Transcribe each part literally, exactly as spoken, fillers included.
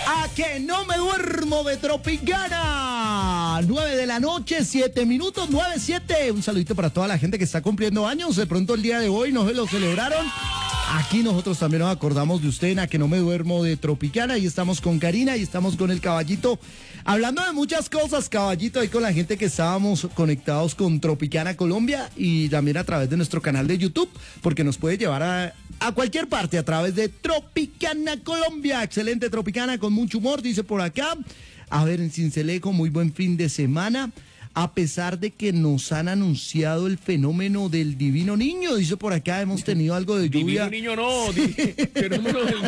A que no me duermo de Tropicana. nueve de la noche, siete minutos, nueve, siete. Un saludito para toda la gente que está cumpliendo años. De pronto el día de hoy no se lo celebraron. Aquí nosotros también nos acordamos de usted en A que no me duermo de Tropicana. Y estamos con Karina y estamos con el Caballito. Hablando de muchas cosas, Caballito, ahí con la gente que estábamos conectados con Tropicana Colombia y también a través de nuestro canal de YouTube, porque nos puede llevar a, a cualquier parte a través de Tropicana Colombia. Excelente Tropicana, con mucho humor, dice por acá. A ver, en Cincelejo, muy buen fin de semana. A pesar de que nos han anunciado el fenómeno del divino niño, dice por acá, hemos tenido algo de lluvia. Divino niño no, sí. Fenómeno del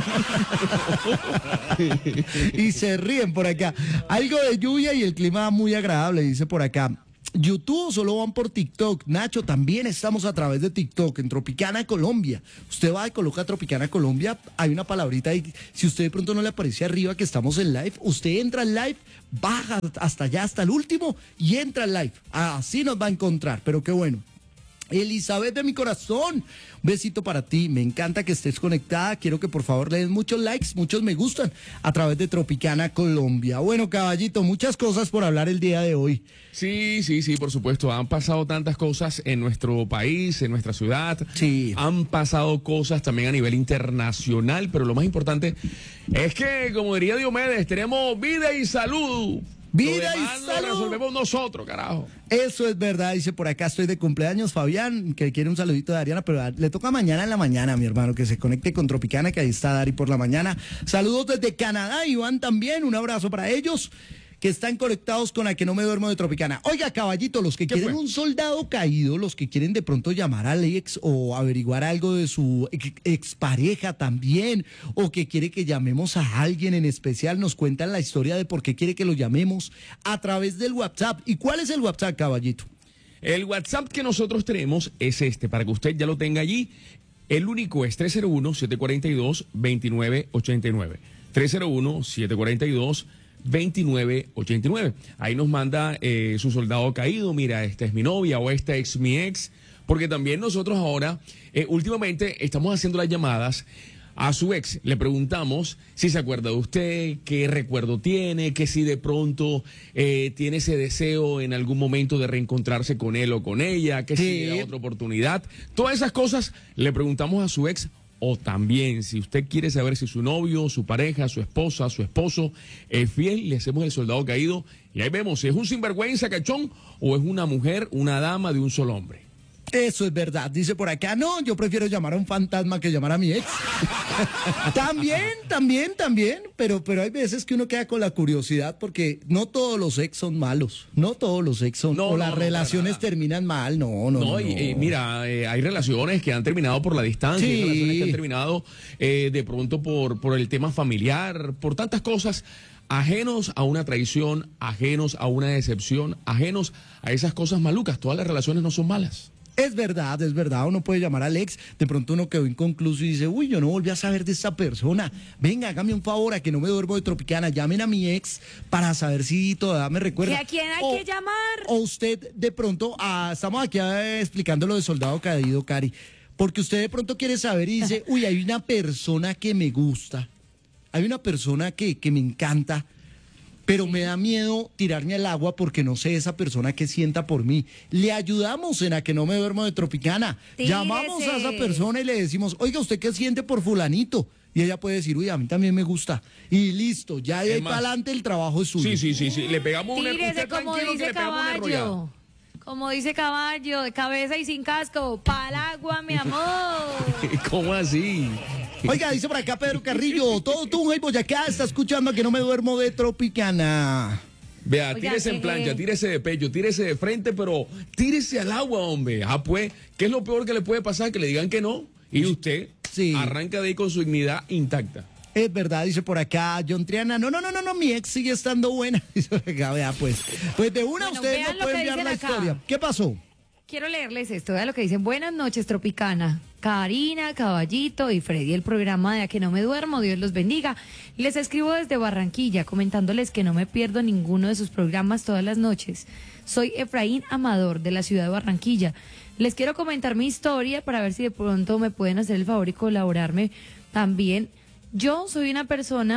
niño. Y se ríen por acá. Algo de lluvia y el clima muy agradable, dice por acá. YouTube solo van por TikTok. Nacho, también estamos a través de TikTok en Tropicana Colombia. Usted va y coloca Tropicana Colombia, hay una palabrita ahí. Si usted de pronto no le aparece arriba que estamos en live, usted entra en live, baja hasta allá, hasta el último y entra en live. Así nos va a encontrar, pero qué bueno. Elizabeth de mi corazón, un besito para ti, me encanta que estés conectada, quiero que por favor le des muchos likes, muchos me gustan a través de Tropicana Colombia. Bueno, Caballito, muchas cosas por hablar el día de hoy. Sí, sí, sí, por supuesto, han pasado tantas cosas en nuestro país, en nuestra ciudad, sí. Han pasado cosas también a nivel internacional, pero lo más importante es que, como diría Diomedes, tenemos vida y salud. Vida y salud. Lo resolvemos nosotros, carajo. Eso es verdad, dice por acá, estoy de cumpleaños, Fabián, que quiere un saludito de Ariana, pero le toca mañana en la mañana, mi hermano, que se conecte con Tropicana, que ahí está Dari por la mañana. Saludos desde Canadá, Iván también, un abrazo para ellos, que están conectados con A que no me duermo de Tropicana. Oiga, Caballito, los que quieren fue? un soldado caído, los que quieren de pronto llamar al ex o averiguar algo de su ex, expareja también, o que quiere que llamemos a alguien en especial, nos cuentan la historia de por qué quiere que lo llamemos a través del WhatsApp. ¿Y cuál es el WhatsApp, Caballito? El WhatsApp que nosotros tenemos es este, para que usted ya lo tenga allí. El único es tres cero uno, siete cuatro dos, dos nueve ocho nueve. tres cero uno, siete cuatro dos, veintinueve ochenta y nueve. Ahí nos manda eh, su soldado caído, mira, esta es mi novia o esta es mi ex, porque también nosotros ahora, eh, últimamente estamos haciendo las llamadas a su ex, le preguntamos si se acuerda de usted, qué recuerdo tiene, que si de pronto eh, tiene ese deseo en algún momento de reencontrarse con él o con ella, que sí. si le da otra oportunidad. Todas esas cosas le preguntamos a su ex. O también, si usted quiere saber si su novio, su pareja, su esposa, su esposo es fiel, le hacemos el soldado caído y ahí vemos si es un sinvergüenza cachón o es una mujer, una dama de un solo hombre. Eso es verdad, dice por acá, no, yo prefiero llamar a un fantasma que llamar a mi ex. También, también, también, pero, pero hay veces que uno queda con la curiosidad porque no todos los ex son malos, no todos los ex son, no, o no, las no, relaciones terminan mal, no, no, no. No, y, y mira, eh, hay relaciones que han terminado por la distancia, sí. Hay relaciones que han terminado eh, de pronto por, por el tema familiar, por tantas cosas. Ajenos a una traición, ajenos a una decepción, ajenos a esas cosas malucas. Todas las relaciones no son malas. Es verdad, es verdad, uno puede llamar al ex, de pronto uno quedó inconcluso y dice, uy, yo no volví a saber de esta persona, venga, hágame un favor, a que no me duermo de Tropicana, llamen a mi ex para saber si todavía me recuerda. ¿Que a quién hay o, que llamar? O usted de pronto, ah, estamos aquí eh, explicando lo de soldado caído, Cari, porque usted de pronto quiere saber y dice, uy, hay una persona que me gusta, hay una persona que, que me encanta, pero me da miedo tirarme al agua porque no sé esa persona que sienta por mí. Le ayudamos en A que no me duermo de Tropicana. Tírese. Llamamos a esa persona y le decimos, oiga, ¿usted qué siente por fulanito? Y ella puede decir, uy, a mí también me gusta. Y listo, ya de ahí para adelante el trabajo es suyo. Sí, sí, sí, sí. Le pegamos una, Tírese, usted como tranquilo que dice le pegamos una enrollada. Caballo. Como dice Caballo, de cabeza y sin casco, pa'l agua, mi amor. ¿Cómo así? Oiga, dice por acá Pedro Carrillo, todo Tunja y Boyacá está escuchando A que no me duermo de Tropicana. Vea, Oiga, tírese en eh, plancha, tírese de pecho, tírese de frente, pero tírese al agua, hombre. Ah, pues, ¿qué es lo peor que le puede pasar? Que le digan que no. Y usted sí. arranca de ahí con su dignidad intacta. Es verdad, dice por acá John Triana. No, no, no, no, no, mi ex sigue estando buena. Dice por acá, vea, pues. Pues de una Bueno, ustedes vean no lo pueden que enviar la dicen acá. historia. ¿Qué pasó? Quiero leerles esto, vea lo que dicen. Buenas noches, Tropicana. Karina, Caballito y Freddy, el programa de A que no me duermo, Dios los bendiga. Les escribo desde Barranquilla, comentándoles que no me pierdo ninguno de sus programas todas las noches. Soy Efraín Amador, de la ciudad de Barranquilla. Les quiero comentar mi historia para ver si de pronto me pueden hacer el favor y colaborarme también. Yo soy una persona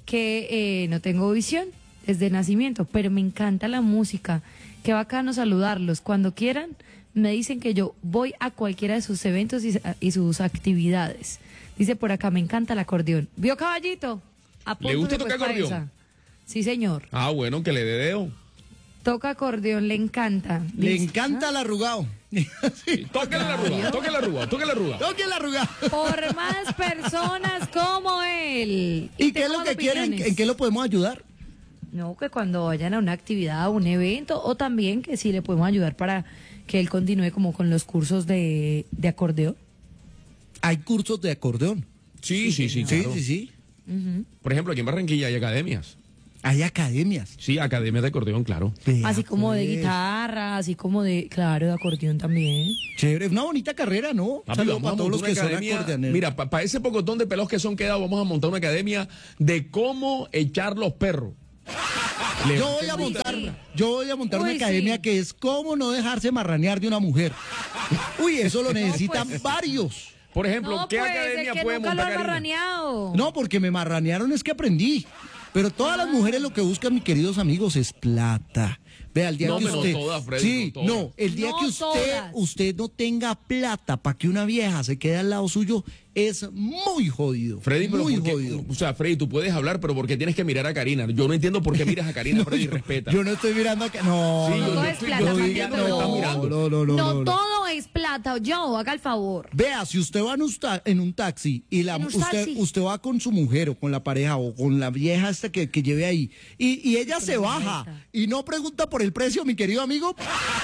que eh, no tengo visión desde nacimiento, pero me encanta la música. Qué bacano saludarlos. Cuando quieran, me dicen que yo voy a cualquiera de sus eventos y, y sus actividades. Dice por acá, me encanta el acordeón. ¿Vio, caballito? ¿Le gusta Apúntese, tocar pues, acordeón? pa' esa. Sí, señor. Ah, bueno, que le dé dedo. Toca acordeón, le encanta. Le Dice, encanta el arrugado. Sí. Tóquele la arruga, tóquele la arruga, tóquele la arruga. Toque el arrugado. por más personas como él. ¿Y qué es tengo lo que más quieren? opiniones. ¿En qué lo podemos ayudar? No, que cuando vayan a una actividad, a un evento, o también que sí le podemos ayudar para que él continúe como con los cursos de, de acordeón. Hay cursos de acordeón. Sí, sí, sí, Sí, claro. sí, sí. Por ejemplo, aquí en Barranquilla hay academias. Hay academias. Sí, academias de acordeón, claro. Vea, Así como de pues. guitarra, así como de, claro, de acordeón también. Chévere, una bonita carrera, ¿no? Papi, Saludos vamos para a todos los montar que una son academia. acordeoneros. Mira, para ese pocotón de pelos que son quedados, vamos a montar una academia de cómo echar los perros. Le- Yo voy a montar, sí. yo voy a montar una Uy, academia sí. que es cómo no dejarse marranear de una mujer. Uy, eso lo necesitan pues. varios. Por ejemplo, No, ¿qué pues, academia es que puede nunca lo montar han Karina? marraneado. No, porque me marranearon es que aprendí. Pero todas las mujeres lo que buscan, mis queridos amigos, es plata. Vea, el día No, que pero usted... todas, Freddy, sí, no todas. no, el día No que usted, todas. usted no tenga plata para que una vieja se quede al lado suyo, es muy jodido. Freddy, pero muy ¿por qué? jodido. O sea, Freddy, tú puedes hablar, pero ¿por qué tienes que mirar a Karina? Yo no entiendo por qué miras a Karina, Freddy, respeta. Yo no estoy mirando acá. No, Sí, no, yo- todo yo es estoy- plata, yo estoy Mateo, viendo que me están no. mirando. No, no, no, No, no, no. todo es plata. Yo, haga el favor. Vea, si usted va en un, ta- en un taxi y la, En un usted, taxi. usted va con su mujer o con la pareja o con la vieja esta que, que lleve ahí y, y ella se baja y no pregunta por el precio, mi querido amigo,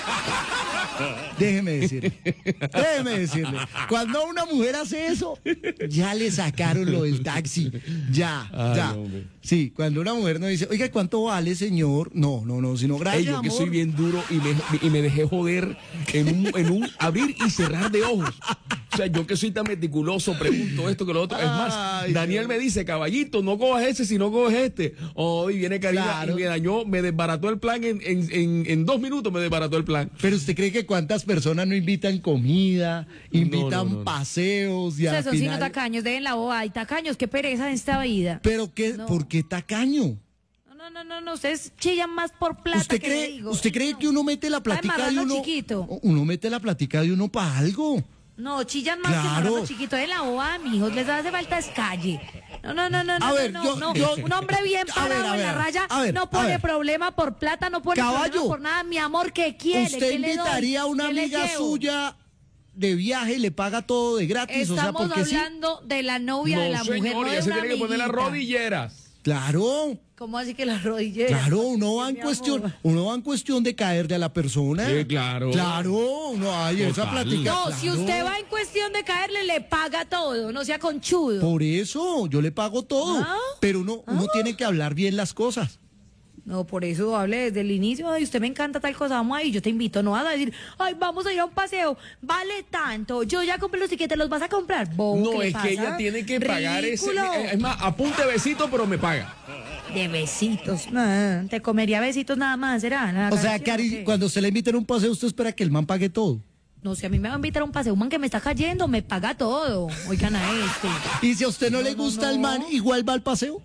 déjeme decirle, déjeme decirle, cuando una mujer hace eso, ya le sacaron lo del taxi, ya, Ay, ya. hombre. Sí, cuando una mujer no dice, oiga, ¿cuánto vale, señor? No, no, no, sino gracias, Ey, yo que amor. soy bien duro y me, y me dejé joder en un, en un abrir y cerrar de ojos. O sea, yo que soy tan meticuloso, pregunto esto que lo otro. Es más, Ay, Daniel Dios. me dice, caballito, no cojas ese si no coges este. Hoy viene Karina Claro. y me dañó, me desbarató el plan en, en, en, en dos minutos, me desbarató el plan. Pero usted cree que cuántas personas no invitan comida, invitan no, no, no. paseos y Ustedes al son sino final... tacaños, dejen la boba. Hay tacaños, qué pereza en esta vida. Pero qué, No. ¿por qué tacaño? No, no, no, no, no, ustedes chillan más por plata ¿Usted que le cree, digo. usted cree No. que uno mete la platica de marrano uno? chiquito. Uno mete la platica de uno para algo. No, chillan más que Claro. marrano chiquito. En la boba, mijos, les hace falta es calle. No, no, no, no, A no, ver, no, yo- no. yo- Un hombre bien A parado ver, a en la ver, raya a ver, no a pone ver. problema por plata, no pone Caballo. problema por nada. Mi amor, ¿qué quiere? ¿Usted ¿Qué le doy? invitaría a una ¿Qué le amiga llevo? suya de viaje y le paga todo de gratis? O sea, Estamos porque sí. hablando de la novia de la no, mujer, señor, no de ya se una tiene que poner las amiguita. rodilleras. Claro, ¿Cómo así que las rodilleras? claro, uno va en Mi cuestión, amor. uno va en cuestión de caer de a la persona. Sí, claro. Claro, uno hay esa Total. platica. No, claro. si usted va en cuestión de caerle, le paga todo, no sea conchudo. Por eso, yo le pago todo. ¿Ah? Pero uno, uno tiene que hablar bien las cosas. No, por eso hable desde el inicio, ay, usted me encanta tal cosa, vamos ahí, yo te invito, no vas a decir, ay, vamos a ir a un paseo, vale tanto, yo ya compré los tiquetes, ¿los vas a comprar? Bobo, No, ¿qué le es pasa? que ella tiene que pagar ese. Ridículo. Es más, apunte besito, pero me paga. De besitos, ah, te comería besitos nada más, ¿será? La O sea, canción, Cari, ¿o qué? cuando se le invita a un paseo, usted espera que el man pague todo. No, si a mí me va a invitar a un paseo, un man que me está cayendo, me paga todo, oigan a este. Y si a usted no, No, le no, gusta no. el man, igual va al paseo.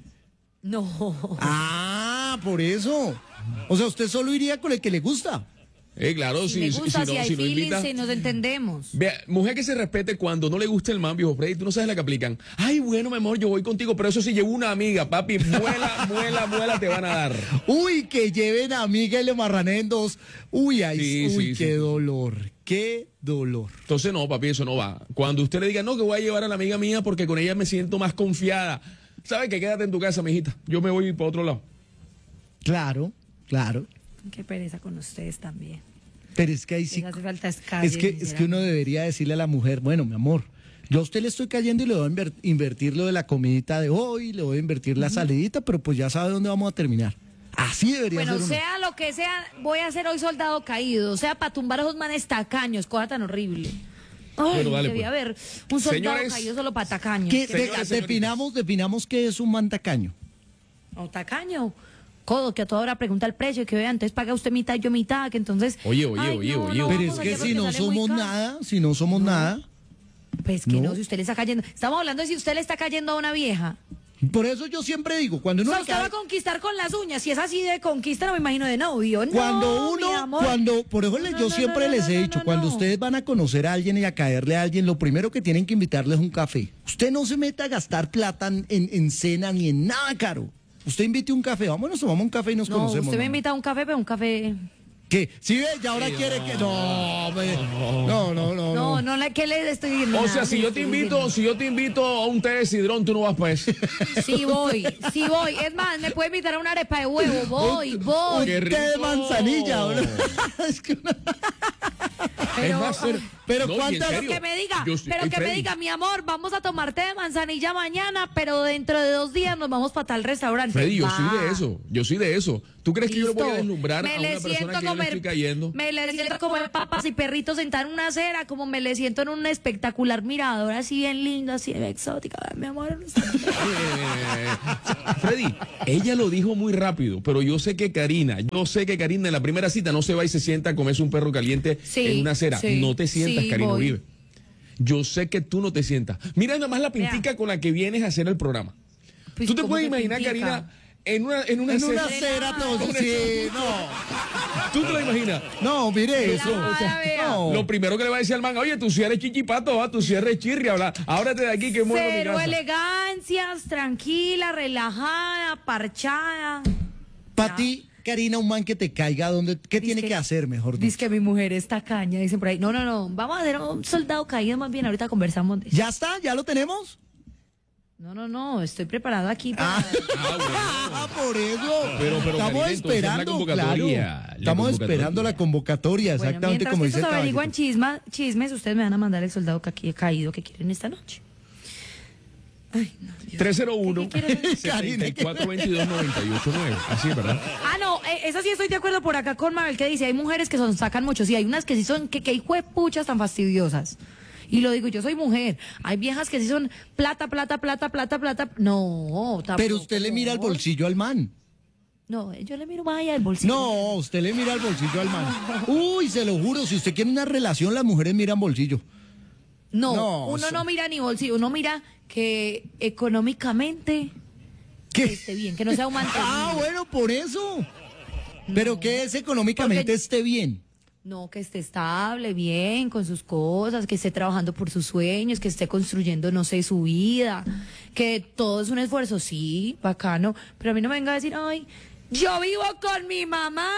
No, Ah, por eso. O sea, usted solo iría con el que le gusta. Eh, claro, si si, me si- gusta, si si, no, hay si no feelings, invita. si nos entendemos. Vea, mujer que se respete cuando no le gusta el man, viejo Freddy, tú no sabes la que aplican. Ay, bueno, mi amor, yo voy contigo, pero eso sí llevo una amiga, papi, muela, muela, muela te van a dar. Uy, que lleven a amiga y le marraneen dos. Uy, ay, Sí, uy, sí, qué sí. dolor, qué dolor. Entonces, no, papi, eso no va. Cuando usted le diga, no, que voy a llevar a la amiga mía porque con ella me siento más confiada. ¿Sabe que quédate en tu casa, mijita? Yo me voy para otro lado. Claro, claro. Qué pereza con ustedes también. Pero es que ahí sí. Les hace falta es calle, Es que, es que uno debería decirle a la mujer, bueno, mi amor, yo a usted le estoy cayendo y le voy a inver- invertir lo de la comidita de hoy, le voy a invertir la salidita, pero pues ya sabe dónde vamos a terminar. Así debería Bueno, ser uno. sea lo que sea, voy a ser hoy soldado caído. O sea, para tumbar a esos manes tacaños, cosa tan horrible. Ay, Bueno, dale, debía pues. haber un soldado Señores, caído solo para tacaños. ¿Qué- Qué de- Señores, definamos, definamos qué es un mantacaño. O tacaño. Codo, que a toda hora pregunta el precio, que vea, entonces paga usted mitad y yo mitad, que entonces... Oye, oye, ay, oye, no, oye, no, oye. Pero vamos es allá que porque si no sale muy somos caro. nada, si no somos nada, Pues que no. No. si usted le está cayendo... Estamos hablando de si usted le está cayendo a una vieja. Por eso yo siempre digo, cuando O uno sea, le usted va cae- a conquistar con las uñas. Si es así de conquista, no me imagino de novio. No, cuando mi uno, amor. cuando, por eso les- No, yo no, siempre no, no, les he no, dicho, no, cuando no. ustedes van a conocer a alguien y a caerle a alguien, lo primero que tienen que invitarles es un café. Usted no se meta a gastar plata en, en, en cena ni en nada caro. Usted invite un café, vámonos, tomamos un café y nos No, conocemos. usted me ¿no? invita a un café, pero un café... ¿Qué? ¿Sí ve? Y ahora quiere que... No, me- no, no, no. No, no, la- ¿qué le estoy diciendo? O Nada, sea, si le yo te estoy invito, diciendo. si yo te invito a un té de sidrón, tú no vas pues. Sí voy, sí voy. Es más, me puede invitar a una arepa de huevo. Voy, Un voy. Qué té de rico. manzanilla, bro. Es que- Pero, es más, pero, pero no, y en ¿cuántas- pero serio, que me diga, yo soy- pero ey, que me Freddy, diga, mi amor, vamos a tomar té de manzanilla mañana, pero dentro de dos días nos vamos para tal restaurante. Freddy, yo Va. soy de eso, yo soy de eso. ¿Tú crees que yo le voy a Listo. deslumbrar Me a le una persona siento que yo le estoy cayendo? Me le siento a comer papas y perritos sentar en una acera, como me le siento en un espectacular mirador, así bien lindo, así de exótica. Mi amor, Eh, Freddy, ella lo dijo muy rápido, pero yo sé que Karina, yo sé que Karina en la primera cita no se va y se sienta a comerse un perro caliente Sí, en una acera. sí, No te sientas, sí, Karina voy. Uribe. Yo sé que tú no te sientas. Mira nada más la pintica con la que vienes a hacer el programa. Pues, ¿Tú te ¿cómo puedes que imaginar, pintica? Karina, en una, en una En una acera? acera todo, sí, no. ¿Tú te lo imaginas? No, mire eso. Relajada, o sea, vea. no. Lo primero que le va a decir al man, oye, tú si eres chichipato, ¿va? Tú si eres chirri, habla. Ábrate de aquí que muero mi Cero casa. elegancias, tranquila, relajada, parchada. Para ti, Karina, un man que te caiga, ¿dónde, ¿qué tiene Dice que hacer, mejor Dice dicho? que mi mujer está caña, dicen por ahí. No, no, no, vamos a hacer un soldado caído más bien, ahorita conversamos de eso. ¿Ya está? ¿Ya lo tenemos? No, no, no, estoy preparado aquí para... Ah, Ah, bueno. ah, por eso. Pero, pero, Estamos Karina, entonces, la esperando, convocatoria, claro. la Estamos convocatoria. esperando la convocatoria, Bueno, exactamente mientras como que dice el estos averiguan caballito. chisma, chismes, ustedes me van a mandar el soldado ca- caído que quieren esta noche. Ay, no, Dios. tres cero uno, ¿Qué quiere? setenta y cuatro, veintidós, noventa y ocho, nueve. Así es, ¿verdad? Ah, no, eh, eso sí estoy de acuerdo por acá con Mabel que dice, hay mujeres que son, sacan mucho, sí, hay unas que sí son, que, que hijo de puchas tan fastidiosas. Y lo digo, yo soy mujer. Hay viejas que sí son plata, plata, plata, plata, plata. No, tampoco. Pero usted le mira el bolsillo al man. No, yo le miro más allá del bolsillo. No, usted le mira el bolsillo al man. Uy, se lo juro, si usted quiere una relación, las mujeres miran bolsillo. No, No, uno eso- no mira ni bolsillo, uno mira que económicamente ¿Qué? que esté bien, que no sea un mantenido. Ah, bueno, por eso. Pero que es económicamente Porque- esté bien. No, que esté estable, bien, con sus cosas, que esté trabajando por sus sueños, que esté construyendo, no sé, su vida, que todo es un esfuerzo, sí, bacano, pero a mí no me venga a decir, ay, yo vivo con mi mamá,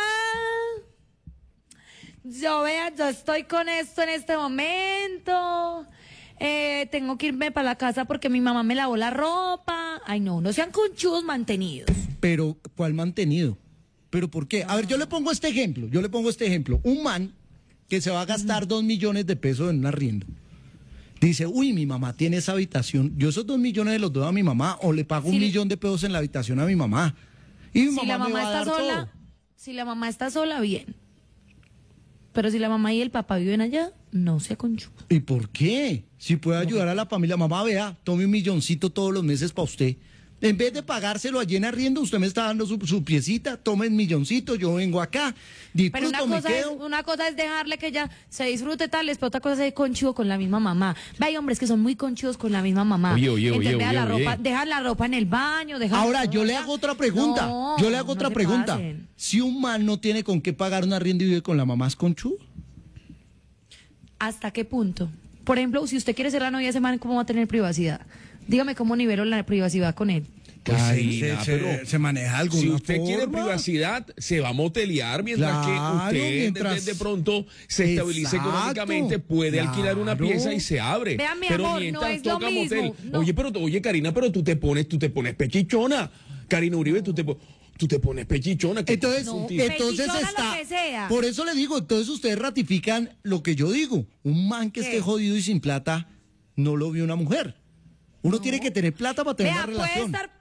yo vea, yo estoy con esto en este momento, eh, tengo que irme para la casa porque mi mamá me lavó la ropa, ay no, no sean conchudos mantenidos. Pero, ¿cuál mantenido? ¿Pero por qué? A ver, yo le pongo este ejemplo, yo le pongo este ejemplo. Un man que se va a gastar dos millones de pesos en un arriendo. Dice, uy, mi mamá tiene esa habitación, yo esos dos millones los doy a mi mamá o le pago Sí, un le- millón de pesos en la habitación a mi mamá. Y mi Si mamá, la me mamá va a está dar sola, todo. si la mamá está sola, bien. Pero si la mamá y el papá viven allá, no se conchuda. ¿Y por qué? Si puede ayudar a la familia, mamá, vea, tome un milloncito todos los meses para usted. En vez de pagárselo allí en arriendo, usted me está dando su, su piecita, tome el milloncito, yo vengo acá, Pero una disfruto, me cosa, es, quedo. una cosa es dejarle que ella se disfrute tal, pero otra cosa es ser conchudo con la misma mamá. Ve, hay hombres que son muy conchudos con la misma mamá. Oye, oye, Entonces, oye, deja oye, la oye. ropa, dejan la ropa en el baño, dejan Ahora, todo yo le allá. hago otra pregunta. No, yo le hago no otra se pregunta. pasen. Si un man no tiene con qué pagar un arriendo y vive con la mamá, ¿es conchudo? ¿Hasta qué punto? Por ejemplo, si usted quiere ser la novia de ese man, ¿cómo va a tener privacidad? Dígame cómo nivelo la privacidad con él. Karina, se, pero se maneja alguna si usted quiere forma. privacidad, se va a motelear mientras Claro, que usted mientras- de, de pronto se estabilice Exacto, económicamente, puede alquilar una claro. pieza y se abre. Vean, mi pero amor, no mientras es lo toca mismo, motel. no. Oye, pero oye, Karina, pero tú te pones, tú te pones pechichona. Karina Uribe, tú te po- tú te pones pechichona. ¿qué Entonces, pasa No, contigo? entonces pechichona, está. lo que sea. Por eso le digo, entonces ustedes ratifican lo que yo digo. Un man que ¿Qué? esté jodido y sin plata no lo vio una mujer. Uno tiene que tener plata para tener Vea, una puede relación. estar, puede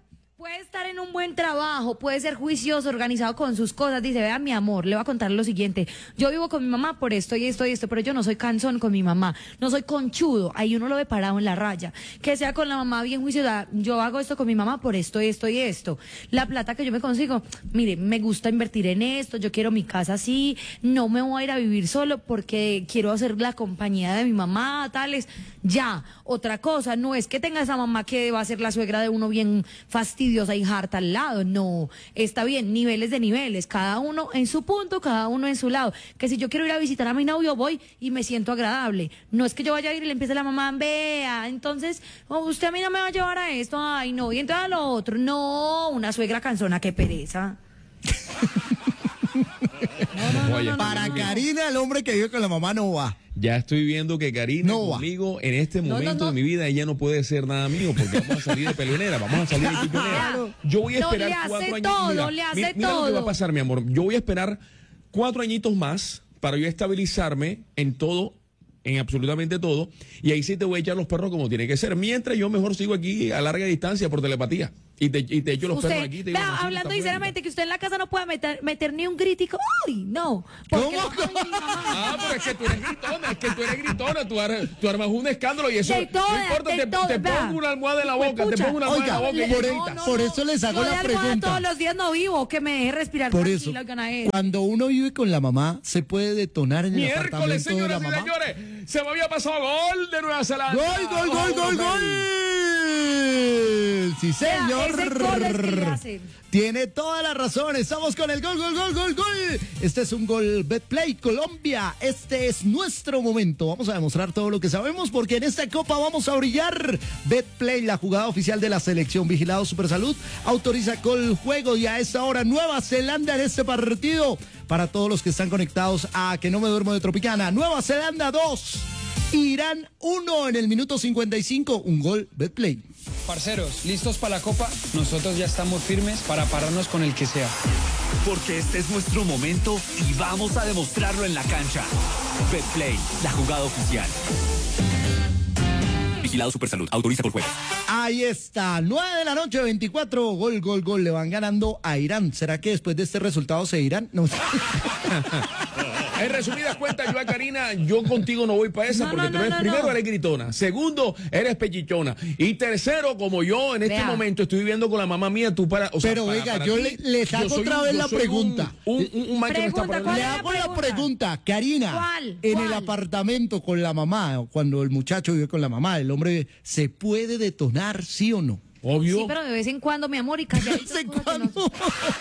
puede estar en un buen trabajo, puede ser juicioso, organizado con sus cosas. Dice, vea, mi amor, le voy a contar lo siguiente. Yo vivo con mi mamá por esto y esto y esto, pero yo no soy cansón con mi mamá. No soy conchudo. Ahí uno lo ve parado en la raya. Que sea con la mamá bien juiciosa. Yo hago esto con mi mamá por esto y esto y esto. La plata que yo me consigo, mire, me gusta invertir en esto. Yo quiero mi casa así. No me voy a ir a vivir solo porque quiero hacer la compañía de mi mamá, tales. Ya. Otra cosa, no es que tenga esa mamá que va a ser la suegra de uno bien fastidiosa y harta al lado. No, está bien, niveles de niveles, cada uno en su punto, cada uno en su lado. Que si yo quiero ir a visitar a mi novio, voy y me siento agradable. No es que yo vaya a ir y le empiece la mamá, vea, entonces, oh, usted a mí no me va a llevar a esto, ay no, y entonces a lo otro. No, una suegra cansona, qué pereza. No, no, no, no, Para no, Karina, el hombre que vive con la mamá no va. Ya estoy viendo que Karina No va. conmigo en este No, momento no, no. de mi vida ella no puede ser nada mío porque vamos a salir de peleonera, vamos a salir de peleonera. Yo voy a No, esperar le hace cuatro años. todo, Mira, le hace mira, mira lo que va todo. a pasar, mi amor. Yo voy a esperar cuatro añitos más para yo estabilizarme en todo, en absolutamente todo, y ahí sí te voy a echar los perros como tiene que ser. Mientras yo mejor sigo aquí a larga distancia por telepatía. Y te, y te echo los perros Usted, aquí. Te digo, vea, "No, sí, hablando está sinceramente, que usted en la casa no pueda meter, meter ni un crítico. ¡Uy, no! Porque ¿Cómo? no soy mi mamá. Ah, pero es que tú eres gritona, es que tú eres gritona, tú, ar- tú armas un escándalo y eso De todas, no importa, de te, todas, te vea. pongo una almohada en la boca, te Pucha. pongo una almohada Oiga, en la boca y por, ya el- gritas. por eso les hago Yo de la almohada pregunta. todos los días no vivo, que me deje respirar Por tranquila, eso, oigan a él. cuando uno vive con la mamá, se puede detonar en el Miércoles, apartamento de la señoras y mamá. señores, se me había pasado gol de Nueva Zelanda. ¡Gol, gol, gol, gol, gol! Sí, Vea, señor. ese gol es que le hacen. Tiene toda la razón. Estamos con el gol, gol, gol, gol, gol. Este es un gol Betplay Colombia. Este es nuestro momento. Vamos a demostrar todo lo que sabemos porque en esta copa vamos a brillar. Betplay, la jugada oficial de la selección. Vigilado Supersalud autoriza con el juego y a esta hora Nueva Zelanda en este partido. Para todos los que están conectados a Que No Me Duermo de Tropicana. Nueva Zelanda dos. Irán uno en el minuto cincuenta y cinco. Un gol Betplay. Parceros, ¿listos para la copa? Nosotros ya estamos firmes para pararnos con el que sea. Porque este es nuestro momento y vamos a demostrarlo en la cancha. Betplay, la jugada oficial. Vigilado Supersalud, autoriza por juegos. Ahí está, nueve de la noche, veinticuatro, gol, gol, gol, le van ganando a Irán. ¿Será que después de este resultado se irán? No. En resumidas cuentas, yo a Karina, yo contigo no voy para esa No, porque no, tú no, eres, no, primero no. eres gritona, segundo eres pechichona y tercero, como yo en este Vea. momento estoy viviendo con la mamá mía, tú para, o sea, Pero, para- oiga, para yo ti, le- les hago yo soy otra un- vez yo la soy pregunta. Un, un, un, un macho que está Pregunta, para ¿cuál Le es la hago la pregunta? pregunta, Karina. ¿Cuál? En ¿Cuál? el apartamento con la mamá, cuando el muchacho vive con la mamá, el hombre, ¿se puede detonar, sí o no? Obvio. Sí, pero de vez en cuando, mi amor, y calladito. ¿Hace cosas que no- cuándo?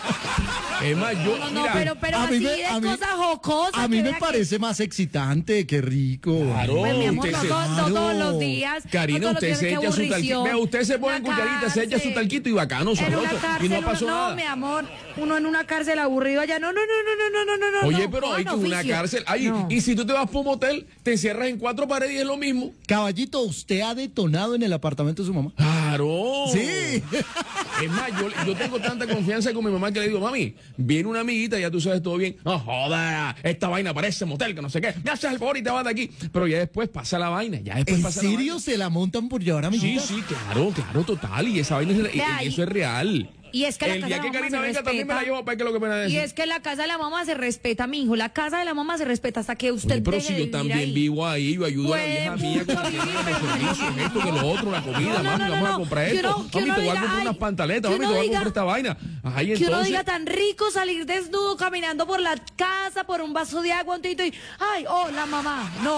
Es más, yo, No, no, mira, pero, pero a mí así me- de a mí- cosas jocosas. A mí que me vea que- parece más excitante, qué rico. Claro. Pues mi amor, usted no, se- to- no Claro. todos los días. Karina, no todos los usted días, se qué echa su talquito. aburrición. Vea, usted se pone en Una cucharita, se echa su cárcel. talquito y bacano, En una sabroso. cárcel, Y no uno- pasó no, nada. mi amor, uno en una cárcel aburrido allá, no, no, no, no, no, no, no, no. Oye, no, pero hay que cojan una oficio. cárcel. Ay, No. y si tú te vas por un motel, te encierras en cuatro paredes y es lo mismo. Caballito, ¿usted ha detonado en el apartamento de su mamá? Claro. Sí. Es más, yo, yo tengo tanta confianza con mi mamá que le digo, mami, viene una amiguita, ya tú sabes todo bien. No joda, esta vaina parece motel, que no sé qué. Me haces el favor y te vas de aquí. Pero ya después pasa la vaina, ya después ¿En pasa la serio vaina. se la montan por llevar a mi Sí, hija? sí, claro, claro, total. Y esa vaina, es, y- Vea, y y- eso es real. Y es que la el casa día de que la mamá Karina se venga también me la respeta. llevo para que lo que pena de Y eso. es que la casa de la mamá se respeta, mi hijo. La casa de la mamá se respeta hasta que usted Oye, pero deje si de yo vivir también ahí. vivo ahí, yo ayudo a la Puede vieja mía con mucho los vivir, pero no- servicios, esto, que lo otro, la comida, No, no, mami, no, vamos no, a comprar que esto. uno- que Mami, te uno voy a diga, comprar ay, unas pantaletas, que mami, te uno voy a diga- comprar esta vaina. Ajá, y Que uno entonces... diga tan rico salir desnudo caminando por la casa, por un vaso de agua, un tito y, ay, hola mamá. No,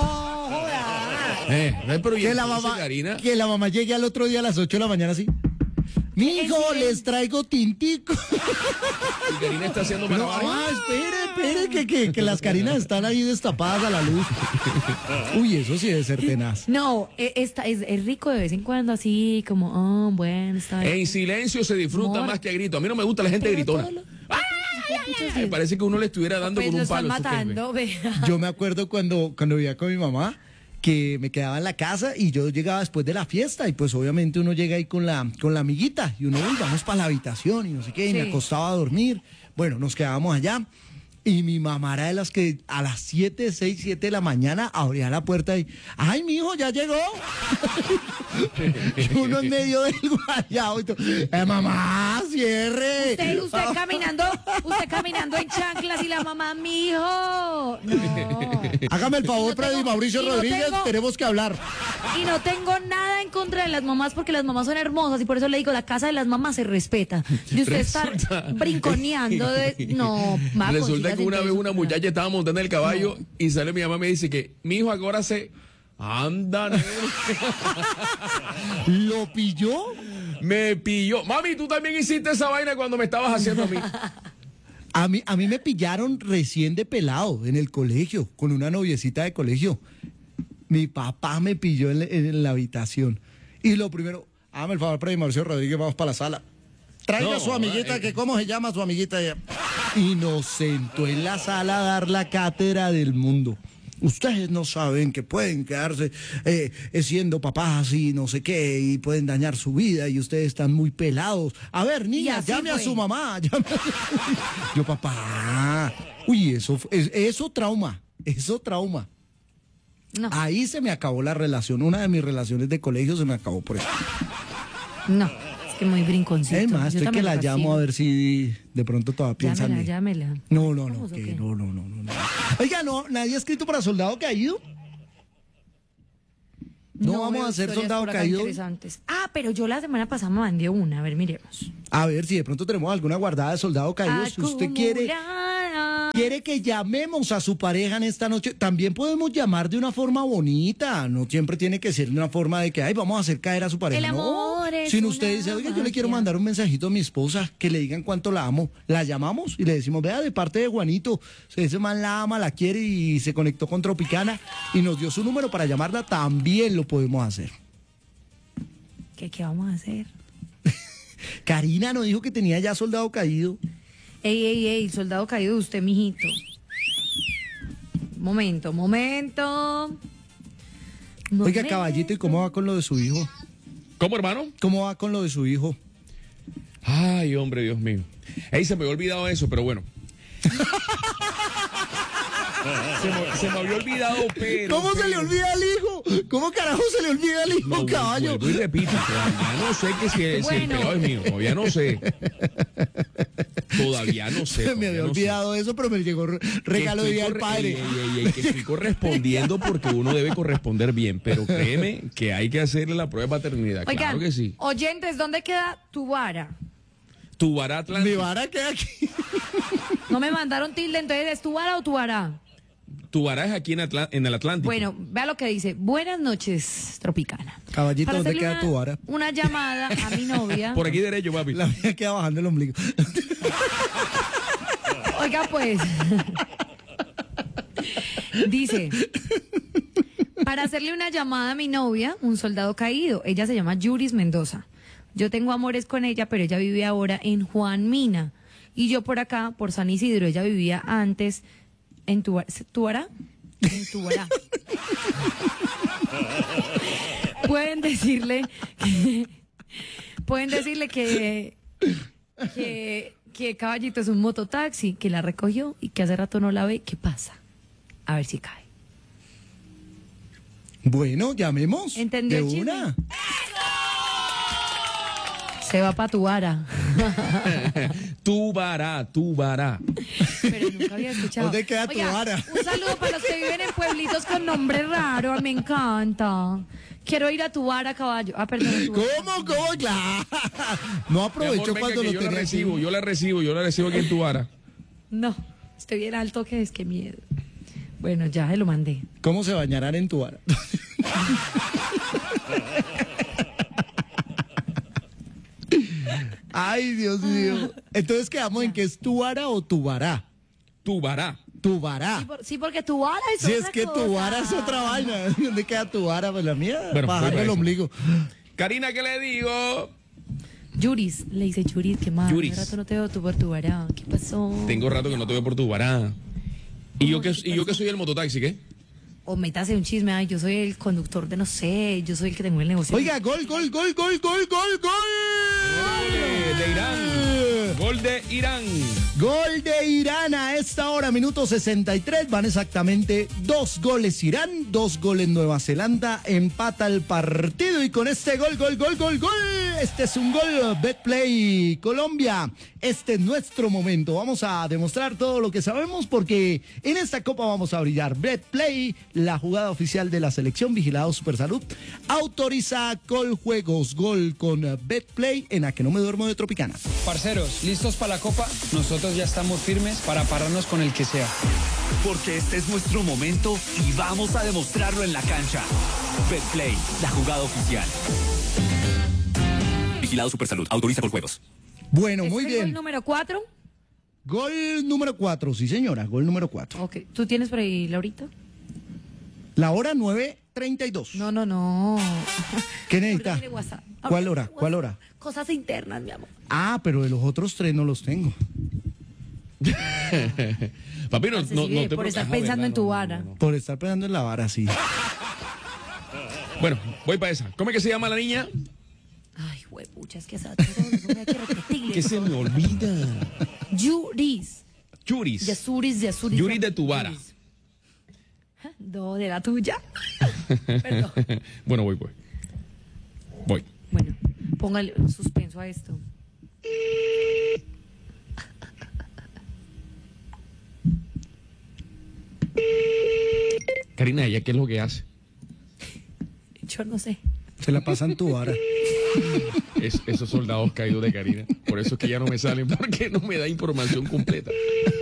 joda. Eh, pero ¿y Que la entonces, mamá, Karina? que la mamá llegue al otro día a las ocho de la mañana así. Mijo, En les traigo tintico. Y Karina está haciendo No, malabares. ah, espere, espere, que, que, que las Carinas están ahí destapadas a la luz. Uy, eso sí debe ser tenaz. No, e- esta, es, es rico de vez en cuando así, como, oh, bueno, está bien. En silencio se disfruta Amor. más que a grito. A mí no me gusta la gente Pero gritona. todo lo- Ay, parece que uno le estuviera dando Pues con lo un están palo. esos jefes. matando, vea. Yo me acuerdo cuando, cuando vivía con mi mamá, que me quedaba en la casa y yo llegaba después de la fiesta y pues obviamente uno llega ahí con la, con la amiguita y uno, uy, vamos para la habitación y no sé qué, y me Sí. acostaba a dormir. Bueno, nos quedábamos allá Y mi mamá era de las que a las siete, seis, siete de la mañana abría la puerta y, ¡ay, mi hijo, ya llegó! Y uno en medio del guayabo y todo, ¡eh, mamá, cierre! Usted, usted caminando, usted caminando en chanclas y la mamá, mi hijo. No. Hágame el favor, Y no Freddy tengo- Mauricio y no Rodríguez, tengo- tenemos que hablar. Y no tengo nada en contra de las mamás porque las mamás son hermosas y por eso le digo, la casa de las mamás se respeta. Y usted Resulta- estar brinconeando de... No, va, Resulta consígase que una vez entonces una una- muchacha estaba montando el caballo y sale mi mamá y me dice que mi hijo ahora se anda, nene". ¿Lo pilló? Me pilló. Mami, tú también hiciste esa vaina cuando me estabas haciendo a mí. A mí, a mí me pillaron recién de pelado en el colegio, con una noviecita de colegio. Mi papá me pilló en, la- en la habitación. Y lo primero, hágame el favor, Freddy Mauricio Rodríguez, vamos para la sala. Traiga No, a su amiguita, eh. que cómo se llama su amiguita. Y nos sentó en la sala a dar la cátedra del mundo. Ustedes no saben que pueden quedarse eh, eh, siendo papás y no sé qué, y pueden dañar su vida, y ustedes están muy pelados. A ver, niña, así llame a fue. su mamá. llame a- Yo, papá. Uy, eso, fue- es- eso trauma, eso trauma. No, Ahí se me acabó la relación. Una de mis relaciones de colegio se me acabó por eso. no, es que muy brinconcito. Es más, Yo estoy que también la lo llamo fascino. a ver si de pronto todavía piensa en Llámela, mí. llámela. No, no, no, ¿Vamos o que qué? no, no, no, no, no. Oiga, no, nadie ha escrito para Soldado Caído. No, vamos veo a hacer historias Soldado por acá Caído. interesantes. Ah, pero yo la semana pasada me mandé una, a ver, miremos. A ver si de pronto tenemos alguna guardada de Soldado Caído. Si usted quiere, Acumulada. quiere que llamemos a su pareja en esta noche, también podemos llamar de una forma bonita. No siempre tiene que ser de una forma de que, ay, vamos a hacer caer a su pareja. El amor no. es Sino una usted dice, oiga, yo le quiero magia. mandar un mensajito a mi esposa, que le digan cuánto la amo. La llamamos y le decimos, vea, de parte de Juanito, ese man la ama, la quiere y se conectó con Tropicana y nos dio su número para llamarla. También lo podemos hacer. ¿Qué, ¿Qué vamos a hacer? Karina nos dijo que tenía ya Soldado Caído. Ey, ey, ey, soldado caído, usted, mijito. Momento, momento. Oiga, Momento. caballito, ¿y cómo va con lo de su hijo? ¿Cómo, hermano? ¿Cómo va con lo de su hijo? Ay, hombre, Dios mío. Ey, se me había olvidado eso, pero bueno. se, me, se me había olvidado, pero... ¿Cómo se le pero- olvida al hijo? ¿Cómo carajo se le olvida al hijo, No, caballo? vuelvo y repito, todavía no sé que si, si el Bueno. pelado es mío, todavía no sé. Todavía no sé. Se me todavía había no sé. olvidado eso, pero me llegó re- regalo de Que día estoy del corre- padre. ey, ey, ey, ey, que estoy correspondiendo porque uno debe corresponder bien, pero créeme que hay que hacerle la prueba de paternidad. Oigan, Claro que sí. oyentes, ¿dónde queda tu vara? Tu Barat Mi vara queda aquí. No me mandaron tilde, entonces ¿es tu vara o tu vara? Tu Barat es aquí en, Atla- en el Atlántico. Bueno, vea lo que dice. Buenas noches, Tropicana. Caballito, Para ¿dónde hacerle queda una, tu vara? Una llamada a mi novia. Por aquí derecho, papi. La mía queda bajando el ombligo. Oiga, pues. Dice. Para hacerle una llamada a mi novia, un soldado caído. Ella se llama Yuris Mendoza. Yo tengo amores con ella, pero ella vive ahora en Juan Mina. Y yo por acá, por San Isidro. Ella vivía antes en Tubará. ¿Tubará? En Tubará. Pueden decirle que, pueden decirle que, que, que Caballito es un mototaxi, que la recogió y que hace rato no la ve. ¿Qué pasa? A ver si cae. Bueno, llamemos. ¿Entendió de el chisme? una. Se va para tu vara. Tu Barat, tu Barat. Pero nunca había escuchado. ¿Dónde queda tu Oiga, vara? Un saludo para los que viven en pueblitos con nombre raro. Me encanta. Quiero ir a tu vara, caballo. Ah, perdón. a tu vara. ¿Cómo? ¿Cómo? Claro. No Mi aprovechó amor, venga, cuando que lo yo la tenía recibo, aquí. yo la recibo, yo la recibo aquí en tu Barat. No, estoy bien alto que es que miedo. Bueno, ya se lo mandé. ¿Cómo se bañarán en tu vara? Ay, Dios mío. Entonces quedamos en que es tu vara o tu vara. Tu Barat. Tu vara. Sí, por- sí, porque tu vara es Si otra es que cosa. tu vara es otra vaina. ¿Dónde queda tu vara? Pues la mía, Bueno, bajando pues, el eso. ombligo. Karina, ¿qué le digo? Yuris, le dice Yuris, qué mal. Yuris. Hace rato no te veo tú por tu vara. ¿Qué pasó? Tengo rato que no te veo por tu Barat. ¿Y yo, que, y yo que soy el mototaxi, ¿qué? O métase un chisme, ay, yo soy el conductor de no sé, yo soy el que tengo el negocio. Oiga, gol, gol, gol, gol, gol, gol, gol. De Irán. Gol Gol de Irán. Gol de Irán a esta hora, minuto sesenta y tres. Van exactamente dos goles Irán, dos goles Nueva Zelanda. Empata el partido y con este gol, gol, gol, gol, gol. Este es un gol Betplay Colombia. Este es nuestro momento. Vamos a demostrar todo lo que sabemos porque en esta copa vamos a brillar. Betplay, la jugada oficial de la selección, vigilado Supersalud, autoriza Coljuegos. Gol con Betplay en A Que No Me Duermo de Tropicana. Parceros, ¿listos para la copa? Nosotros ya estamos firmes para pararnos con el que sea. Porque este es nuestro momento y vamos a demostrarlo en la cancha. Betplay, la jugada oficial. Vigilado Supersalud, autoriza Coljuegos. Bueno, ¿Este muy es el bien. gol número cuatro? Gol número cuatro, sí señora, gol número cuatro. Ok, ¿tú tienes por ahí, Laurita? La hora nueve treinta y dos. No, no, no. ¿Qué necesita? Ábrele WhatsApp. ¿Cuál Ábrele hora? WhatsApp. ¿Cuál hora? Cosas internas, mi amor. Ah, pero de los otros tres no los tengo. Papi, no, Entonces, no, sí, no te por estar Ajá, pensando ¿verdad? en tu No, no, vara. no, no. Por estar pegando en la vara, sí. Bueno, voy para esa. ¿Cómo es que se llama la niña? Ay, huepuchas, que esa. No hay que repetirle. Que se me olvida. Yuris. Yuris. Yasuris, Yasuris. Yuris de tu vara. Yuris. No, de la tuya. Perdón. Bueno, voy, voy. Voy. Bueno, póngale un suspenso a esto. Karina, ¿ella qué es lo que hace? Yo no sé. Se la pasan tu vara. Es, esos soldados caídos de Karina. Por eso es que ya no me salen, porque no me da información completa.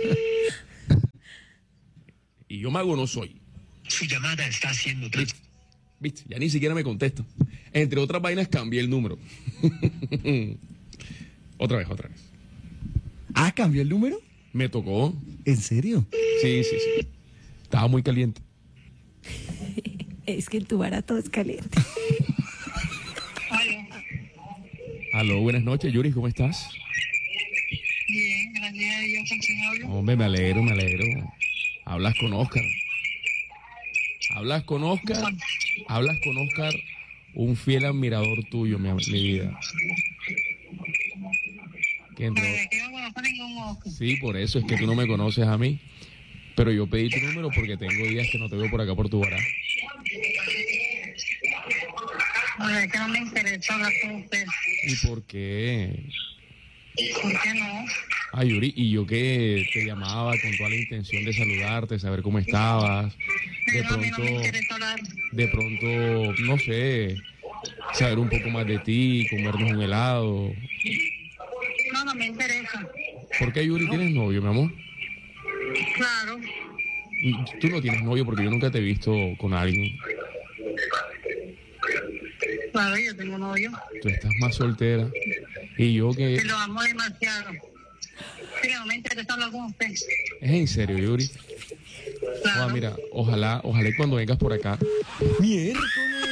Y yo mago no soy. Su llamada está siendo ¿Viste? ¿Viste? Ya ni siquiera me contesta. Entre otras vainas cambié el número. Otra vez, otra vez. Ah, ¿cambió el número? Me tocó. ¿En serio? Sí, sí, sí. Estaba muy caliente. Es que en tu vara todo es caliente. Aló, buenas noches, Yuri, ¿cómo estás? bien, gracias a Dios. ¿Con quién hablo? Hombre, me alegro, me alegro. Hablas con Oscar. Hablas con Oscar. Hablas con Oscar, un fiel admirador tuyo, mi, mi vida. Que entró- Pues, que no conozco ningún Oscar. Sí, por eso es que tú no me conoces a mí. Pero yo pedí tu número porque tengo días que no te veo por acá por tu vara. Pues, es que no me interesa hablar con usted. ¿Y por qué? ¿Por qué no? Ay, Yuri, y yo que te llamaba con toda la intención de saludarte, saber cómo estabas. De Pero a mí no pronto, me interesa hablar. de pronto, no sé, saber un poco más de ti, comernos un helado. No, no me interesa. ¿Por qué, Yuri, tienes novio, mi amor? Claro. Tú no tienes novio porque yo nunca te he visto con alguien. Claro, yo tengo novio. Tú estás más soltera. Y yo que... Y lo amo demasiado. Sí, no me interesa hablar con usted. Es en serio, Yuri. Claro. Ah, mira, ojalá, ojalá y cuando vengas por acá. ¡Miércoles!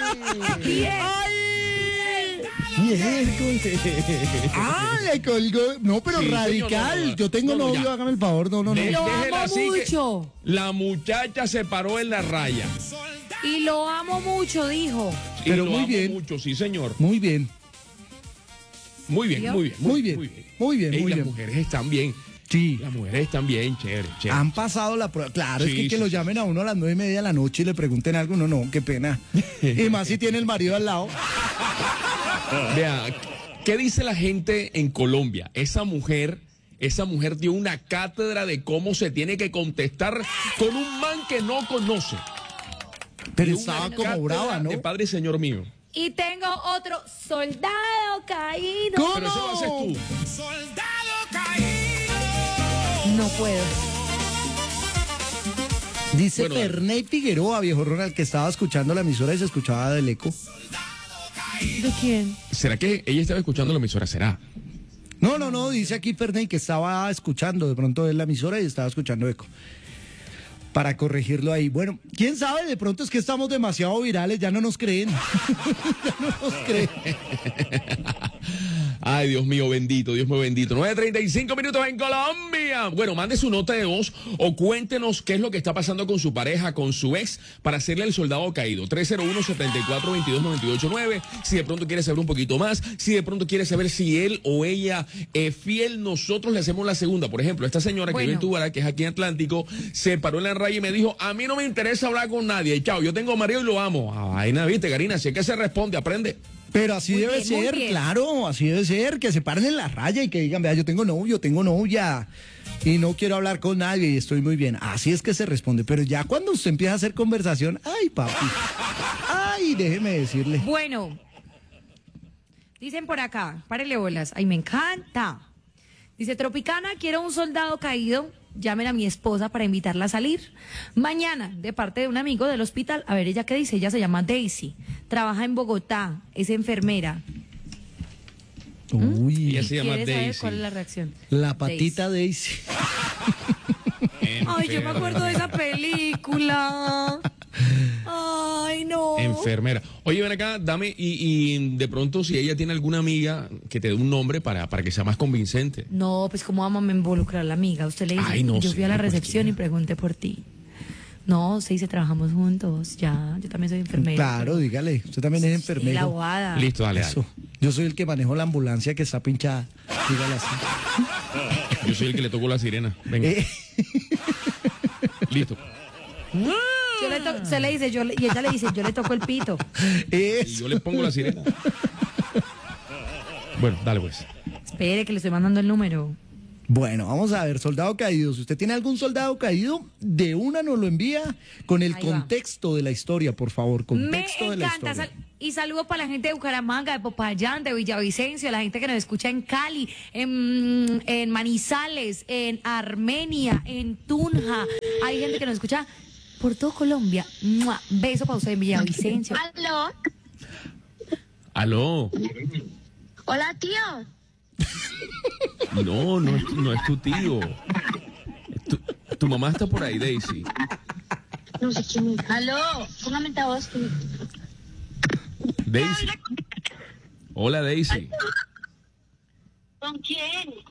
Miércoles. Ah, le colgó. No, pero Sí, radical. señor, no, no. Yo tengo No, no, novio, ya. hágame el favor. No, no, no. De- Lo déjela amo así que mucho. La muchacha se paró en la raya. Y lo amo mucho, dijo. Y Pero lo muy amo bien. mucho, sí, señor. Muy bien. Muy bien, ¿Vio? muy bien. Muy bien, muy bien, Ey, muy las bien. mujeres están bien. Sí. Las mujeres están bien, chévere, chévere. Han pasado la prueba. Claro, es Sí, que, que sí, lo sí. llamen a uno a las nueve y media de la noche y le pregunten algo. No, no, qué pena. Y más si tiene el marido al lado. Vea, ¿qué dice la gente en Colombia? Esa mujer, esa mujer dio una cátedra de cómo se tiene que contestar con un man que no conoce. Pero Dio una estaba como cátedra brava, ¿no? de Padre y Señor mío. Y tengo otro soldado caído. ¿Cómo? Pero eso lo haces tú. No puedo. Dice Bueno, dale. Ferney Figueroa, viejo Ronald, que estaba escuchando la emisora y se escuchaba del eco. ¿De quién? ¿Será que ella estaba escuchando la emisora? ¿Será? No, no, no, dice aquí Ferney que estaba escuchando de pronto en la emisora y estaba escuchando eco. Para corregirlo ahí. Bueno, quién sabe, de pronto es que estamos demasiado virales, ya no nos creen. Ya no nos creen. Ay, Dios mío, bendito, Dios mío, bendito. nueve treinta y cinco minutos en Colombia. Bueno, mande su nota de voz o cuéntenos qué es lo que está pasando con su pareja, con su ex, para hacerle el soldado caído. tres cero uno, siete cuatro, dos dos, nueve ocho nueve. Si de pronto quiere saber un poquito más, si de pronto quiere saber si él o ella es fiel, nosotros le hacemos la segunda. Por ejemplo, esta señora Bueno. que vive en Tubará, que es aquí en Atlántico, se paró en la raya y me dijo, a mí no me interesa hablar con nadie. Chao, yo tengo marido y lo amo. Ay, nada, viste, Karina, si es que se responde, aprende. Pero así Muy debe bien, muy ser, bien. claro, así debe ser, que se paren en la raya y que digan, vea, yo tengo novio, tengo novia y no quiero hablar con nadie y estoy muy bien. Así es que se responde, pero ya cuando usted empieza a hacer conversación, ay, papi, ay, déjeme decirle. Bueno, dicen por acá, párele bolas, ay, me encanta. Dice, Tropicana, quiero un soldado caído, llamen a mi esposa para invitarla a salir. Mañana, de parte de un amigo del hospital, a ver, ella qué dice, ella se llama Daisy, trabaja en Bogotá, es enfermera. Uy, Ella se llama ¿Quiere saber Daisy. cuál es la reacción? la patita Daisy. Ay, yo me acuerdo de esa película. Ay, no. Enfermera. Oye, ven acá, dame, y, y de pronto si ella tiene alguna amiga que te dé un nombre para, para que sea más convincente. No, pues cómo vamos a involucrar a la amiga. Usted le dice, Ay, no yo sé, fui a la no, recepción cualquiera. y pregunté por ti. No, se dice, trabajamos juntos, ya, yo también soy enfermera. Claro, dígale, usted también es Sí, la enfermero. abogada. Listo, dale, dale. Eso. Yo soy el que manejo la ambulancia que está pinchada. Dígale así. Yo soy el que le tocó la sirena. Venga. Eh, Listo. Yo le to- se le dice, yo le- y ella le dice, yo le toco el pito. Y eso. yo le pongo la sirena. Bueno, dale pues. Espere, que le estoy mandando el número. Bueno, vamos a ver, soldado caído. Si usted tiene algún soldado caído, de una nos lo envía con el Ahí va. contexto de la historia, por favor. Me Contexto de la encanta. historia. sal- y saludo para la gente de Bucaramanga, de Popayán, de Villavicencio, la gente que nos escucha en Cali, en, en Manizales, en Armenia, en Tunja. Hay gente que nos escucha por todo Colombia. ¡Mua! Beso para usted en Villavicencio. Aló, Aló. hola tío. No, no, es- no es tu tío. Tu, tu mamá está por ahí, Daisy. No sé quién es. Aló, póngame esta voz. que- Daisy. Hola, Daisy. ¿Con quién?